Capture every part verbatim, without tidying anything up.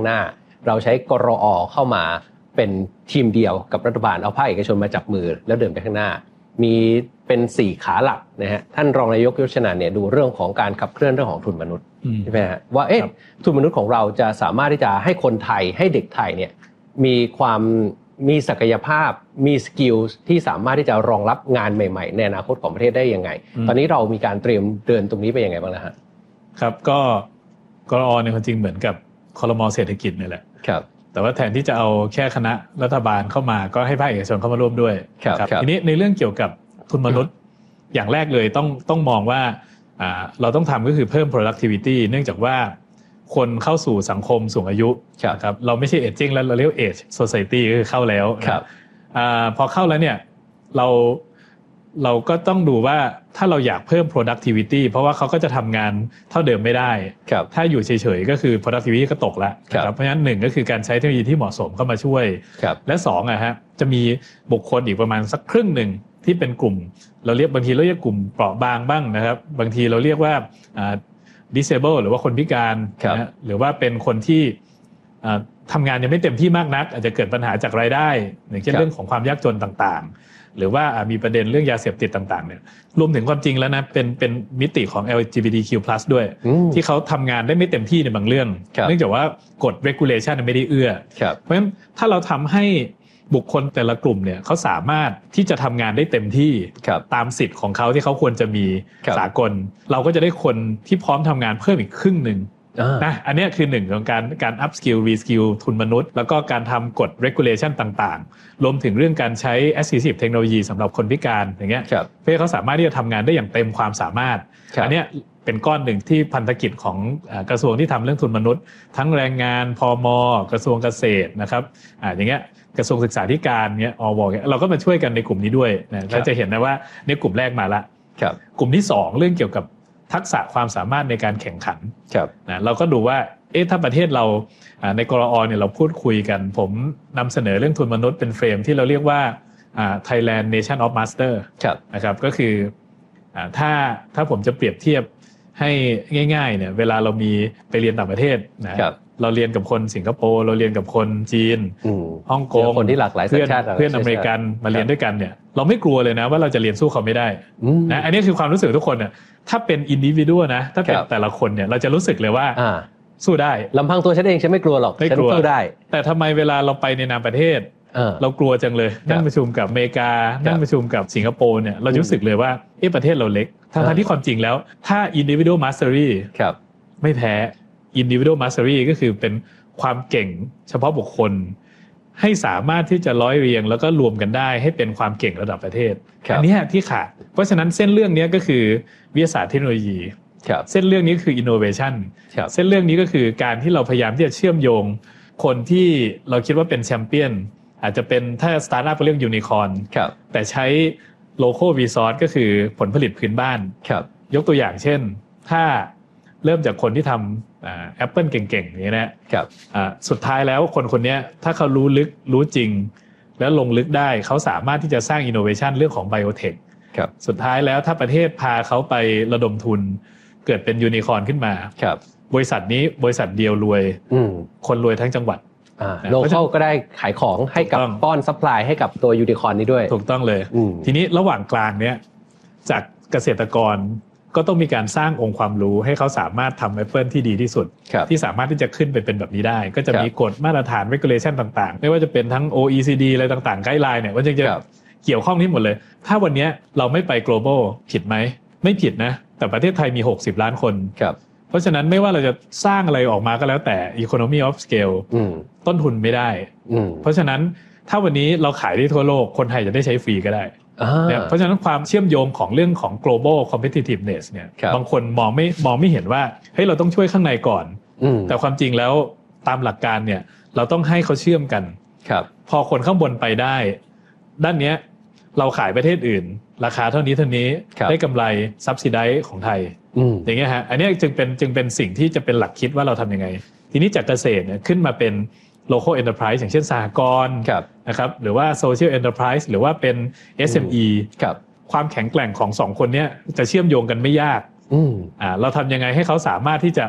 หน้าเราใช้กรอเข้ามาเป็นทีมเดียวกับรัฐบาลเอาภาคเอกชนมาจับมือแล้วเดินไปข้างหน้ามีเป็นสี่ขาหลักนะฮะท่านรองนายกยศชนันเนี่ยดูเรื่องของการขับเคลื่อนเรื่องของทุนมนุษย์ใช่ไหมฮะว่าเอ๊ะทุนมนุษย์ของเราจะสามารถที่จะให้คนไทยให้เด็กไทยเนี่ยมีความมีศักยภาพมีสกิลที่สามารถที่จะรองรับงานใหม่ๆในอนาคตของประเทศได้ยังไงตอนนี้เรามีการเตรียมเดินตรงนี้ไปยังไงบ้างแล้วฮะครับก็กรอในความจริงเหมือนกับครม.เศรษฐกิจนี่แหละครับแต่ว่าแทนที่จะเอาแค่คณะรัฐบาลเข้ามาก็ให้ภาคเอกชนเข้ามาร่วมด้วยครับทีนี้ในเรื่องเกี่ยวกับทุนมนุษย์อย่างแรกเลยต้องต้องมองว่าอ่าเราต้องทำก็คือเพิ่ม productivity เนื่องจากว่าคนเข้าสู่สังคมสูงอายุครับเราไม่ใช่ aging แล้วเราเรียก age society ก็คือเข้าแล้วครับอ่าพอเข้าแล้วเนี่ยเราเราก็ต้องดูว่าถ้าเราอยากเพิ่ม productivity เพราะว่าเขาก็จะทำงานเท่าเดิมไม่ได้ถ้าอยู่เฉยๆก็คือ productivity ก็ตกแล้วครับเพราะฉะนั้นหนึ่งก็คือการใช้เทคโนโลยีที่เหมาะสมเข้ามาช่วยและสองอ่ะฮะจะมีบุคคลอีกประมาณสักครึ่งหนึ่งที่เป็นกลุ่มเราเรียกบางทีเราเรียกกลุ่มเปราะบางบ้างนะครับบางทีเราเรียกว่าอ่า disable หรือว่าคนพิการนะหรือว่าเป็นคนที่อ่าทำงานยังไม่เต็มที่มากนักอาจจะเกิดปัญหาจากรายได้อย่างเช่นเรื่องของความยากจนต่างๆหรือว่ามีประเด็นเรื่องยาเสพติดต่างๆเนี่ยรวมถึงความจริงแล้วนะเป็นเป็นมิติของ แอล จี บี ที คิว พลัส ด้วยที่เขาทำงานได้ไม่เต็มที่ในบางเรื่องเนื่องจากว่ากฎ regulation ไม่ได้เอื้อเพราะฉะนั้นถ้าเราทำให้บุคคลแต่ละกลุ่มเนี่ยเขาสามารถที่จะทำงานได้เต็มที่ตามสิทธิ์ของเขาที่เขาควรจะมีสากลเราก็จะได้คนที่พร้อมทำงานเพิ่มอีกครึ่งนึงนะอันนี้คือหนึ่งของการการ up skill re skill ทุนมนุษย์แล้วก็การทำกฎ regulation ต่างๆรวมถึงเรื่องการใช้ assistive technology สำหรับคนพิการอย่างเงี้ยเพื่อเขาสามารถที่จะทำงานได้อย่างเต็มความสามารถอันนี้เป็นก้อนหนึ่งที่พันธกิจของกระทรวงที่ทำเรื่องทุนมนุษย์ทั้งแรงงานพม.กระทรวงเกษตรนะครับอ่าอย่างเงี้ยกระทรวงศึกษาธิการเงี้ยอวเงี้ยเราก็มาช่วยกันในกลุ่มนี้ด้วยนะเราจะเห็นนะว่าในกลุ่มแรกมาละกลุ่มที่สองเรื่องเกี่ยวกับทักษะความสามารถในการแข่งขันนะเราก็ดูว่าเอ๊ะถ้าประเทศเราในกรอเนี่ยเราพูดคุยกันผมนำเสนอเรื่องทุนมนุษย์เป็นเฟรมที่เราเรียกว่า Thailand Nation of Master นะครับก็คือถ้าถ้าผมจะเปรียบเทียบให้ง่ายๆเนี่ยเวลาเรามีไปเรียนต่างประเทศนะเราเรียนกับคนสิงคโปร์เราเรียนกับคนจีนฮ่องกงคนที่หลากหลายสัญชาติเพื่อนอเมริกันมาเรียนด้วยกันเนี่ยเราไม่กลัวเลยนะว่าเราจะเรียนสู้เขาไม่ได้นะอันนี้คือความรู้สึกทุกคนเนี่ยถ้าเป็นอินดิวิวดัลนะถ้าเป็นแต่ละคนเนี่ยเราจะรู้สึกเลยว่าสู้ได้ลำพังตัวฉันเองฉันไม่กลัวหรอกฉันสู้ได้แต่ทำไมเวลาเราไปในนามประเทศเรากลัวจังเลยนั่งประชุมกับอเมริกานั่งประชุมกับสิงคโปร์เนี่ยเรารู้สึกเลยว่าเอ๊ะประเทศเราเล็กทั้งที่ความจริงแล้วถ้า individual mastery ไม่แพ้ individual mastery ก็คือเป็นความเก่งเฉพาะบุคคลให้สามารถที่จะร้อยเรียงแล้วก็รวมกันได้ให้เป็นความเก่งระดับประเทศอันนี้ที่ขาดเพราะฉะนั้นเส้นเรื่องนี้ก็คือวิทยาศาสตร์เทคโนโลยีเส้นเรื่องนี้คือ innovation เส้นเรื่องนี้ก็คือการที่เราพยายามที่จะเชื่อมโยงคนที่เราคิดว่าเป็นแชมเปี้ยนอาจจะเป็นถ้าสตาร์ทอัพก็เรียกยูนิคอร์นแต่ใช้โลคอลรีซอร์สก็คือผลผลิตพื้นบ้านยกตัวอย่างเช่นถ้าเริ่มจากคนที่ทำแอปเปิลเก่งๆอย่างนี้นะครับสุดท้ายแล้วคนคนนี้ถ้าเขารู้ลึกรู้จริงแล้วลงลึกได้เขาสามารถที่จะสร้างอินโนเวชันเรื่องของไบโอเทคสุดท้ายแล้วถ้าประเทศพาเขาไประดมทุนเกิดเป็นยูนิคอร์นขึ้นมาบริษัทนี้บริษัทเดียวรวยคนรวยทั้งจังหวัดโลคอลก็ได้ขายของให้กับป้อนซัพพลายให้กับตัวยูนิคอร์นนี้ด้วยถูกต้องเลยทีนี้ระหว่างกลางเนี้ยจากเกษตรกรก็ต้องมีการสร้างองค์ความรู้ให้เขาสามารถทำแอปเปิลที่ดีที่สุดที่สามารถที่จะขึ้นไปเป็นแบบนี้ได้ก็จะมีกฎมาตรฐาน regulation ต่างๆไม่ว่าจะเป็นทั้ง โอ อี ซี ดี อะไรต่างๆไกด์ไลน์เนี่ยมันจะเกี่ยวข้องนี้หมดเลยถ้าวันนี้เราไม่ไป global ผิดไหมไม่ผิดนะแต่ประเทศไทยมีหกสิบล้านคนเพราะฉะนั้นไม่ว่าเราจะสร้างอะไรออกมาก็แล้วแต่ economy of scale ต้นทุนไม่ได้เพราะฉะนั้นถ้าวันนี้เราขายได้ทั่วโลกคนไทยจะได้ใช้ฟรีก็ได้เพราะฉะนั้นความเชื่อมโยงของเรื่องของ global competitiveness เนี่ยบางคนมองไม่มองไม่เห็นว่าเฮ้ยเราต้องช่วยข้างในก่อนแต่ความจริงแล้วตามหลักการเนี่ยเราต้องให้เขาเชื่อมกันพอคนข้างบนไปได้ด้านเนี้ยเราขายประเทศอื่นราคาเท่านี้เท่านี้ได้กำไร subsidize ของไทยอย่างเงี้ยฮะอันนี้จึงเป็นจึงเป็นสิ่งที่จะเป็นหลักคิดว่าเราทำยังไงทีนี้จากเกษตรเนี่ยขึ้นมาเป็น local enterprise อย่างเช่นสหกรณ์นะครับหรือว่า social enterprise หรือว่าเป็น เอส เอ็ม อี ความแข็งแกร่งของสองคนเนี้ยจะเชื่อมโยงกันไม่ยากอ่าเราทำยังไงให้เขาสามารถที่จะ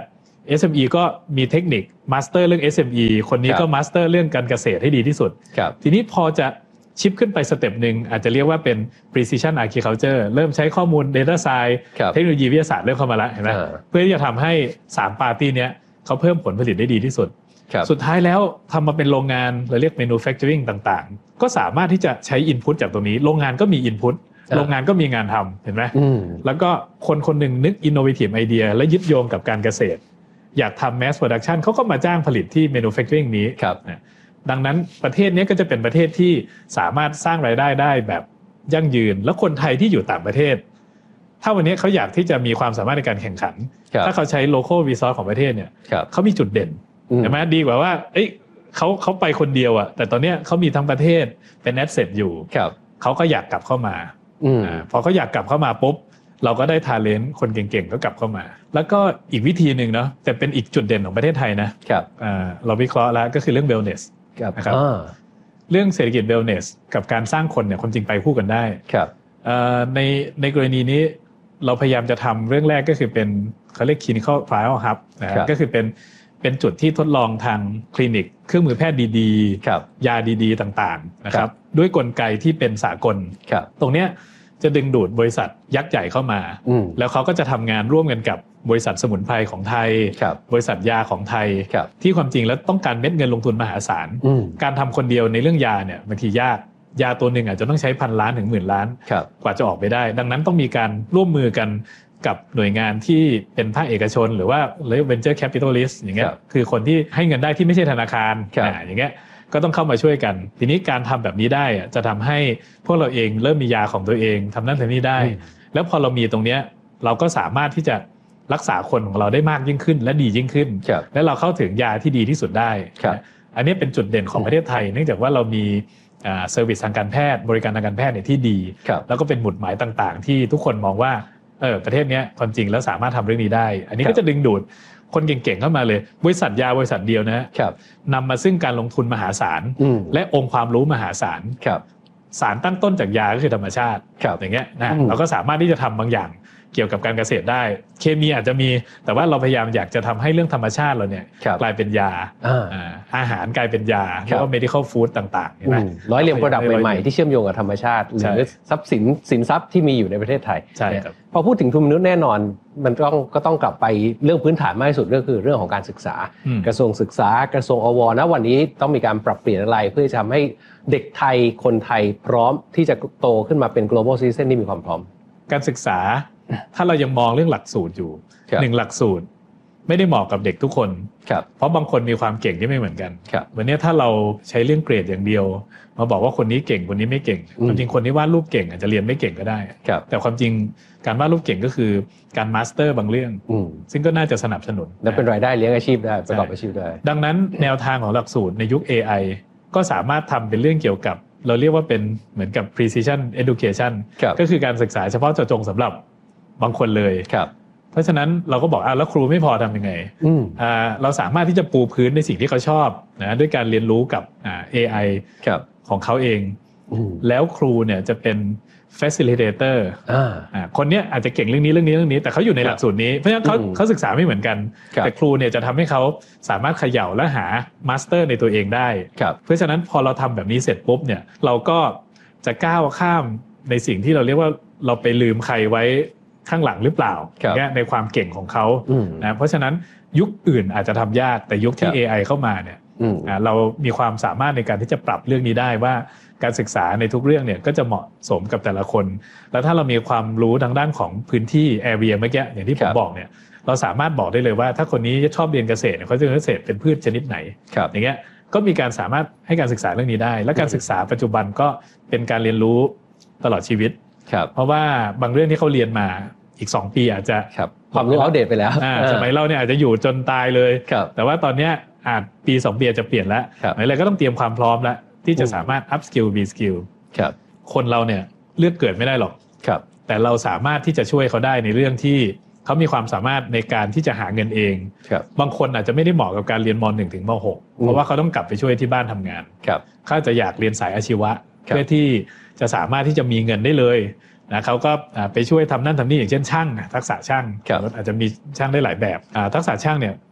เอส เอ็ม อี ก็มีเทคนิคมาสเตอร์เรื่อง เอส เอ็ม อี คนนี้ก็มาสเตอร์เรื่องการเกษตรให้ดีที่สุดทีนี้พอจะชิปขึ้นไปสเต็ปหนึ่งอาจจะเรียกว่าเป็น precision agriculture เริ่มใช้ข้อมูล data science เทคโนโลยีวิทยาศาสตร์เริ่มเข้ามาแล้วเห็นไหมเพื่อที่จะทำให้สามปาร์ตี้เนี้ยเขาเพิ่มผลผลิตได้ดีที่สุดสุดท้ายแล้วทำมาเป็นโรงงานเราเรียก manufacturing ต่างๆก็สามารถที่จะใช้ input จากตรงนี้โรงงานก็มี input โรงงานก็มีงานทำเห็นไหมแล้วก็คนคนหนึ่งนึก innovative idea และยึดโยงกับการเกษตรอยากทำ mass production เขาก็มาจ้างผลิตที่ manufacturing นี้ดังนั้นประเทศนี้ก็จะเป็นประเทศที่สามารถสร้างรายได้ได้แบบยั่งยืนแล้วคนไทยที่อยู่ต่างประเทศถ้าวันนี้เขาอยากที่จะมีความสามารถในการแข่งขันถ้าเขาใช้ local resource ของประเทศเนี่ยเขามีจุดเด่นใช่ไหมดีกว่าว่าเอ้ยเขาเขาไปคนเดียวอ่ะแต่ตอนนี้เขามีทั้งประเทศเป็น asset อยู่เขาก็อยากกลับเข้ามาอ่าพอเขาอยากกลับเข้ามาปุ๊บเราก็ได้ talent คนเก่งๆก็กลับเข้ามาแล้วก็อีกวิธีนึงเนาะแต่เป็นอีกจุดเด่นของประเทศไทยนะครับอ่าเราวิเคราะห์แล้วก็คือเรื่อง wellness นะครับเรื่องเศรษฐกิจ wellness กับการสร้างคนเนี่ยความจริงไปคู่กันได้ครับในในกรณีนี้เราพยายามจะทำเรื่องแรกก็คือเป็นเขาเรียก clinical trial hub นะครับก็คือเป็นเป็นจุดที่ทดลองทางคลินิกเครื่องมือแพทย์ดีๆยาดีๆต่างๆนะครับด้วยกลไกที่เป็นสากลตรงเนี้ยจะดึงดูดบริษัทยักษ์ใหญ่เข้ามาแล้วเขาก็จะทำงานร่วมกันกับบริษัทสมุนไพรของไทยบริษัทยาของไทยที่ความจริงแล้วต้องการเม็ดเงินลงทุนมหาศาลการทำคนเดียวในเรื่องยาเนี่ยบางทียากยาตัวหนึ่งอาจจะต้องใช้พันล้านถึงหมื่นล้านกว่าจะออกไปได้ดังนั้นต้องมีการร่วมมือกันกับหน่วยงานที่เป็นภาคเอกชนหรือว่าเรียก venture capitalist อย่างเงี้ยคือคนที่ให้เงินได้ที่ไม่ใช่ธนาคารอ่าอย่างเงี้ยก็ต้องเข้ามาช่วยกันทีนี้การทำแบบนี้ได้จะทำให้พวกเราเองเริ่มมียาของตัวเองทำนั่นทำนี่ได้แล้วพอเรามีตรงเนี้ยเราก็สามารถที่จะรักษาคนของเราได้มากยิ่งขึ้นและดียิ่งขึ้นและเราเข้าถึงยาที่ดีที่สุดได้อันนี้เป็นจุดเด่นของประเทศไทยเนื่องจากว่าเรามีอ่าเซอร์วิสทางการแพทย์บริการทางการแพทย์เนี่ยที่ดีแล้วก็เป็นหมุดหมายต่างๆที่ทุกคนมองว่าเออประเทศนี้ความจริงแล้วสามารถทำเรื่องนี้ได้อันนี้ก็จะดึงดูดคนเก่งๆเข้ามาเลยบริษัทยาบริษัทเดียวนะครับนำมาซึ่งการลงทุนมหาศาลและองค์ความรู้มหาศาลสารตั้งต้นจากยาก็คือธรรมชาติอย่างเงี้ยนะเราก็สามารถที่จะทำบางอย่างเกี่ยวกับการเกษตรได้เคมีอาจจะมีแต่ว่าเราพยายามอยากจะทำให้เรื่องธรรมชาติเราเนี่ยกลายเป็นยาอาหารกลายเป็นยาแล้วก็ medical food ต่างๆใช่ไหมร้อยเรียงโปรดักต์ใหม่ๆที่เชื่อมโยงกับธรรมชาติหรือทรัพย์สินสินทรัพย์ที่มีอยู่ในประเทศไทยใช่ครับพอพูดถึงทุนมนุษย์แน่นอนมันต้องก็ต้องกลับไปเรื่องพื้นฐานมากที่สุดก็คือเรื่องของการศึกษากระทรวงศึกษากระทรวงอวนะวันนี้ต้องมีการปรับเปลี่ยนอะไรเพื่อจะทำให้เด็กไทยคนไทยพร้อมที่จะโตขึ้นมาเป็น global citizen ที่มีความพร้อมการศึกษาถ้าเรายังมองเรื่องหลักสูตรอยู่หนึ่งหลักสูตรไม่ได้เหมาะกับเด็กทุกคนเพราะบางคนมีความเก่งที่ไม่เหมือนกันวันนี้ถ้าเราใช้เรื่องเกรดอย่างเดียวมาบอกว่าคนนี้เก่งคนนี้ไม่เก่งความจริงคนที่วาดรูปเก่งอาจจะเรียนไม่เก่งก็ได้แต่ความจริงการวาดรูปเก่งก็คือการมาสเตอร์บางเรื่องซึ่งก็น่าจะสนับสนุนและเป็นรายได้เลี้ยงอาชีพได้ประกอบอาชีพได้ดังนั้นแนวทางของหลักสูตรในยุค เอ ไอ ก็สามารถทำเป็นเรื่องเกี่ยวกับเราเรียกว่าเป็นเหมือนกับ precision education ก็คือการศึกษาเฉพาะเจาะจงสำหรับบางคนเลยเพราะฉะนั้นเราก็บอกอ่ะแล้วครูไม่พอทำยังไงอ่าเราสามารถที่จะปูพื้นในสิ่งที่เขาชอบนะด้วยการเรียนรู้กับอ่า เอ ไอ ของเขาเองแล้วครูเนี่ยจะเป็น facilitator อ่าคนเนี้ยอาจจะเก่งเรื่องนี้เรื่องนี้เรื่องนี้แต่เขาอยู่ในหลักสูตรนี้เพราะฉะนั้นเขาเขาศึกษาไม่เหมือนกันแต่ครูเนี่ยจะทำให้เขาสามารถเขย่าและหามาสเตอร์ในตัวเองได้เพราะฉะนั้นพอเราทำแบบนี้เสร็จปุ๊บเนี่ยเราก็จะก้าวข้ามในสิ่งที่เราเรียกว่าเราไปลืมใครไว้ข้างหลังหรือเปล่าเนี่ยในความเก่งของเขานะเพราะฉะนั้นยุคอื่นอาจจะทำยากแต่ยุคที่ เอ ไอ เข้ามาเนี่ยเรามีความสามารถในการที่จะปรับเรื่องนี้ได้ว่าการศึกษาในทุกเรื่องเนี่ยก็จะเหมาะสมกับแต่ละคนแล้วถ้าเรามีความรู้ทางด้านของพื้นที่ area เมื่อกี้อย่างที่ผมบอกเนี่ยเราสามารถบอกได้เลยว่าถ้าคนนี้ชอบเรียนเกษตรเขาจะเรียนเกษตรเป็นพืชชนิดไหนอย่างเงี้ยก็มีการสามารถให้การศึกษาเรื่องนี้ได้และการศึกษาปัจจุบันก็เป็นการเรียนรู้ตลอดชีวิตเพราะว่าบางเรื่องที่เขาเรียนมาอีกสองปีอาจจะความรู้อัปเดตไปแล้วสมัยเราเนี่ยอาจจะอยู่จนตายเลยแต่ว่าตอนนี้อาจปีสองปีจะเปลี่ยนแล้วอะไรก็ต้องเตรียมความพร้อมแล้วที่จะสามารถ up skill be skill คนเราเนี่ยเลือกเกิดไม่ได้หรอกแต่เราสามารถที่จะช่วยเขาได้ในเรื่องที่เขามีความสามารถในการที่จะหาเงินเองบางคนอาจจะไม่ได้เหมาะกับการเรียนม.หนึ่ง ถึงม.หก เพราะว่าเขาต้องกลับไปช่วยที่บ้านทำงานเขาจะอยากเรียนสายอาชีวะเพื่อที่จะสามารถที่จะมีเงินได้เลยนะเขาก็ไปช่วยทำนั่นทำนี่อย่างเช่นช่างทักษะช่างอาจจะมีช่างได้หลายแบบทักษะช่างเนี่ย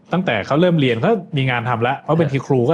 ตั้งแต่เขาเริ่มเรียนเขามีงานทำแล้วเพราะเป็นทีครูก็